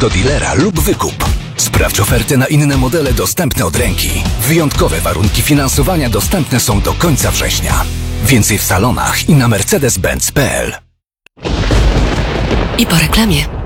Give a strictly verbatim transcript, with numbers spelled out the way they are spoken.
do dilera lub wykup. Sprawdź oferty na inne modele dostępne od ręki. Wyjątkowe warunki finansowania dostępne są do końca września. Więcej w salonach i na mercedes benz kropka p l. I po reklamie.